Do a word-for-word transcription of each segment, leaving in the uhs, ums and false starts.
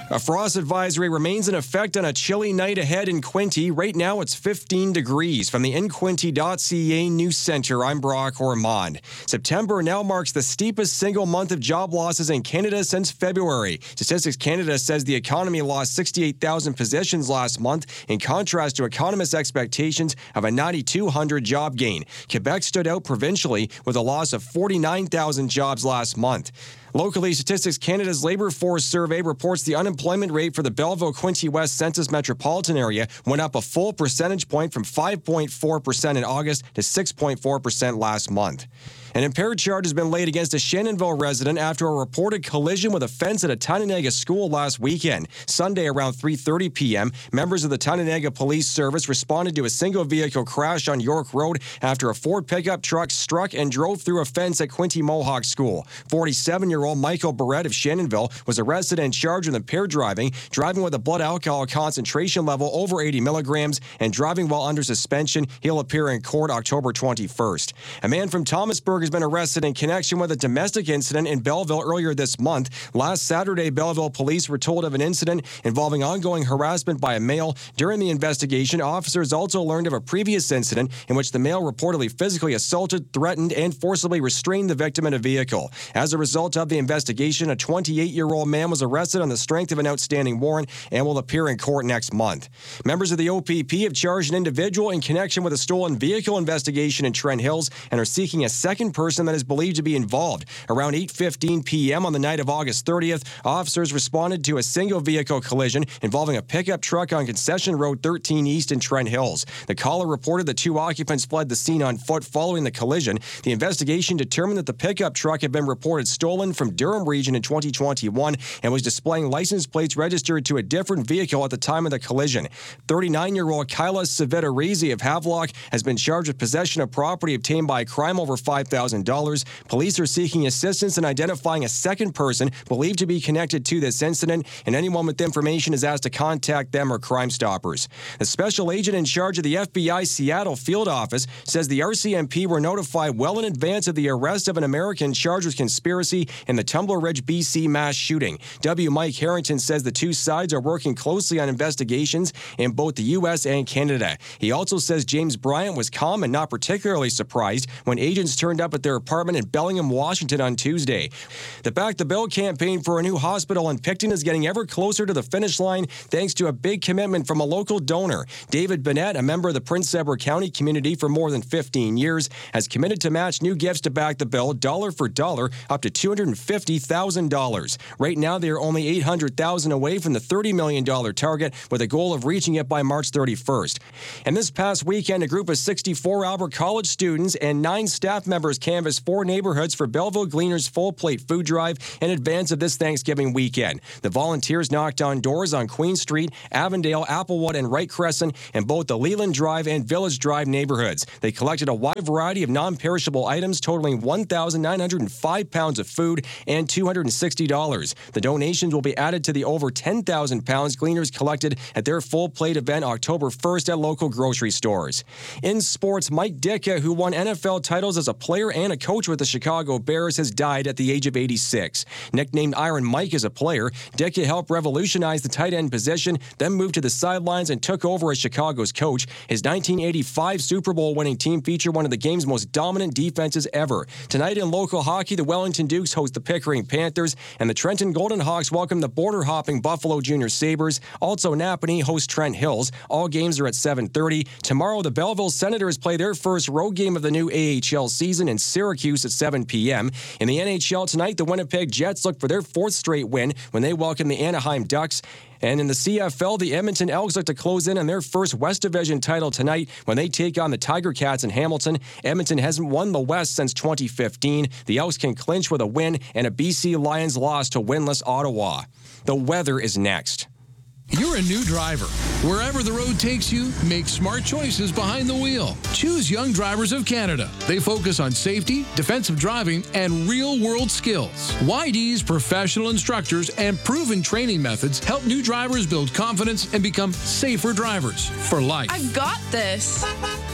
A frost advisory remains in effect on a chilly night ahead in Quinte. Right now, it's fifteen degrees. From the in quinte dot c a News Center, I'm Brock Ormond. September now marks the steepest single month of job losses in Canada since February. Statistics Canada says the economy lost sixty-eight thousand positions last month, in contrast to economists' expectations of a nine thousand two hundred job gain. Quebec stood out provincially with a loss of forty-nine thousand jobs last month. Locally, Statistics Canada's Labour Force Survey reports the unemployment rate for the Belleville-Quinte West Census metropolitan area went up a full percentage point from five point four percent in August to six point four percent last month. An impaired charge has been laid against a Shannonville resident after a reported collision with a fence at a Tyendinaga school last weekend. Sunday around three thirty p.m., members of the Tyendinaga Police Service responded to a single-vehicle crash on York Road after a Ford pickup truck struck and drove through a fence at Quinte Mohawk School. forty-seven-year-old Michael Barrett of Shannonville was arrested and charged with impaired driving, driving with a blood alcohol concentration level over eighty milligrams, and driving while under suspension. He'll appear in court October twenty-first. A man from Thomasburg has been arrested in connection with a domestic incident in Belleville earlier this month. Last Saturday, Belleville police were told of an incident involving ongoing harassment by a male. During the investigation, officers also learned of a previous incident in which the male reportedly physically assaulted, threatened, and forcibly restrained the victim in a vehicle. As a result of the investigation, a twenty-eight-year-old man was arrested on the strength of an outstanding warrant and will appear in court next month. Members of the O P P have charged an individual in connection with a stolen vehicle investigation in Trent Hills and are seeking a second person that is believed to be involved. Around eight fifteen p.m. on the night of August thirtieth, officers responded to a single vehicle collision involving a pickup truck on Concession Road thirteen East in Trent Hills. The caller reported the two occupants fled the scene on foot following the collision. The investigation determined that the pickup truck had been reported stolen from Durham Region in twenty twenty-one and was displaying license plates registered to a different vehicle at the time of the collision. thirty-nine-year-old Kyla Savitarizi of Havelock has been charged with possession of property obtained by a crime over five thousand dollars. Police are seeking assistance in identifying a second person believed to be connected to this incident, and anyone with information is asked to contact them or Crime Stoppers. The special agent in charge of the F B I Seattle field office says the R C M P were notified well in advance of the arrest of an American charged with conspiracy in the Tumbler Ridge, B C mass shooting. W. Mike Harrington says the two sides are working closely on investigations in both the U S and Canada. He also says James Bryant was calm and not particularly surprised when agents turned up at their apartment in Bellingham, Washington on Tuesday. The Back the Bill campaign for a new hospital in Picton is getting ever closer to the finish line thanks to a big commitment from a local donor. David Bennett, a member of the Prince Edward County community for more than fifteen years, has committed to match new gifts to Back the Bill dollar for dollar up to two hundred fifty thousand dollars. Right now, they are only eight hundred thousand dollars away from the thirty million dollars target, with a goal of reaching it by March thirty-first. And this past weekend, a group of sixty-four Albert College students and nine staff members canvassed four neighborhoods for Belleville Gleaners Full Plate Food Drive in advance of this Thanksgiving weekend. The volunteers knocked on doors on Queen Street, Avondale, Applewood, and Wright Crescent in both the Leland Drive and Village Drive neighborhoods. They collected a wide variety of non-perishable items totaling one thousand nine hundred five pounds of food and two hundred sixty dollars. The donations will be added to the over ten thousand pounds Gleaners collected at their Full Plate event October first at local grocery stores. In sports, Mike Ditka, who won N F L titles as a player and a coach with the Chicago Bears, has died at the age of eighty-six. Nicknamed Iron Mike as a player, Ditka helped revolutionize the tight end position, then moved to the sidelines and took over as Chicago's coach. His nineteen eighty-five Super Bowl winning team featured one of the game's most dominant defenses ever. Tonight in local hockey, the Wellington Dukes host the Pickering Panthers, and the Trenton Golden Hawks welcome the border-hopping Buffalo Junior Sabres. Also, Napanee hosts Trent Hills. All games are at seven thirty. Tomorrow, the Belleville Senators play their first road game of the new A H L season in Syracuse at seven p.m. In the N H L tonight, the Winnipeg Jets look for their fourth straight win when they welcome the Anaheim Ducks. And in the C F L, the Edmonton Elks look to close in on their first West Division title tonight when they take on the Tiger Cats in Hamilton. Edmonton hasn't won the West since twenty fifteen. The Elks can clinch with a win and a B C Lions loss to winless Ottawa. The weather is next. You're a new driver. Wherever the road takes you, make smart choices behind the wheel. Choose Young Drivers of Canada. They focus on safety, defensive driving, and real-world skills. Y D's professional instructors and proven training methods help new drivers build confidence and become safer drivers for life. I've got this.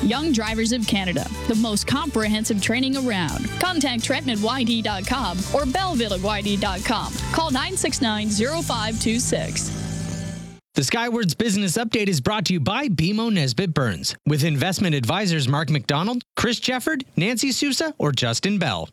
Young Drivers of Canada, the most comprehensive training around. Contact Trenton at Y D dot com or Belleville at Y D dot com. Call nine six nine, zero five two six. The Skywards Business Update is brought to you by B M O Nesbitt Burns, with investment advisors Mark McDonald, Chris Jefford, Nancy Sousa, or Justin Bell.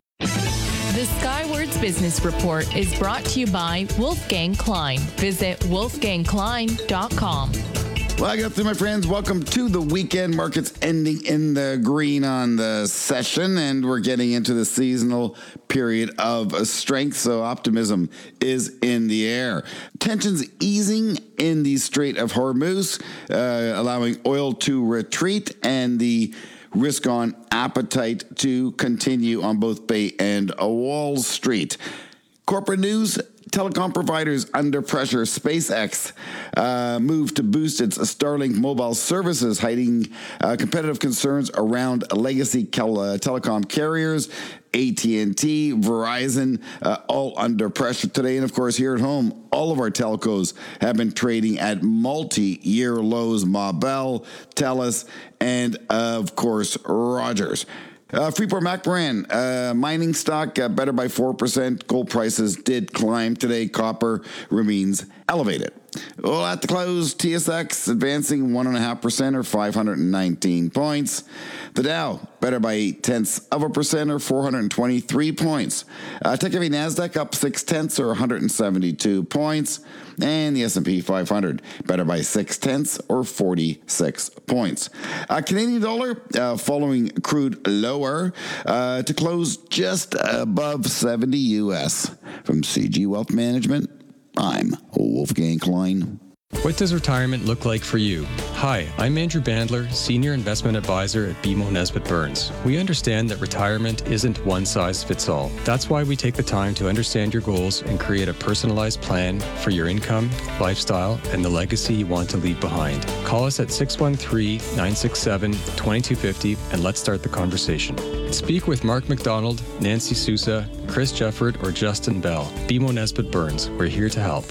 The Skywards Business Report is brought to you by Wolfgang Klein. Visit wolfgang klein dot com. Well, I got through, my friends. Welcome to the weekend. Markets ending in the green on the session, and we're getting into the seasonal period of strength, so optimism is in the air. Tensions easing in the Strait of Hormuz, uh, allowing oil to retreat, and the risk on appetite to continue on both Bay and Wall Street. Corporate news. Telecom providers under pressure. SpaceX uh, moved to boost its Starlink mobile services, hiding uh, competitive concerns around legacy cal- uh, telecom carriers. A T and T, Verizon, uh, all under pressure today. And of course, here at home, all of our telcos have been trading at multi-year lows. Ma Bell, TELUS, and uh, of course, Rogers. Uh, Freeport-McMoRan, uh, mining stock uh, better by four percent. Gold prices did climb today. Copper remains elevated. Well, at the close, T S X advancing one point five percent or five hundred nineteen points. The Dow better by eight tenths of a percent or four hundred twenty-three points. Uh, Tech-heavy NASDAQ up six tenths or one hundred seventy-two points. And the S and P five hundred better by six tenths or forty-six points. Uh, Canadian dollar uh, following crude lower uh, to close just above seventy U S. From C G Wealth Management, I'm Wolfgang Klein. What does retirement look like for you? Hi, I'm Andrew Bandler, Senior Investment Advisor at B M O Nesbitt Burns. We understand that retirement isn't one size fits all. That's why we take the time to understand your goals and create a personalized plan for your income, lifestyle, and the legacy you want to leave behind. Call us at six one three, nine six seven, two two five zero and let's start the conversation. Speak with Mark McDonald, Nancy Sousa, Chris Jefford, or Justin Bell. B M O Nesbitt Burns. We're here to help.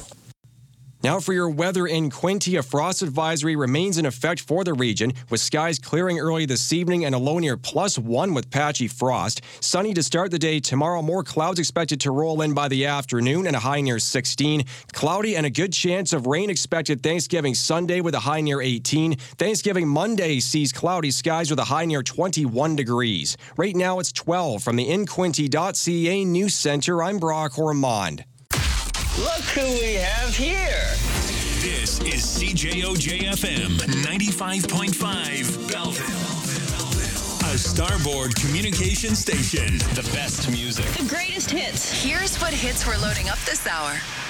Now for your weather in Quinte, a frost advisory remains in effect for the region, with skies clearing early this evening and a low near plus one with patchy frost. Sunny to start the day tomorrow, more clouds expected to roll in by the afternoon and a high near sixteen. Cloudy and a good chance of rain expected Thanksgiving Sunday with a high near eighteen. Thanksgiving Monday sees cloudy skies with a high near twenty-one degrees. Right now it's twelve. From the in quinte dot c a News Center, I'm Brock Ormond. Look who we have here. This is C J O J F M ninety-five point five Belleville. A Starboard communication station. The best music. The greatest hits. Here's what hits we're loading up this hour.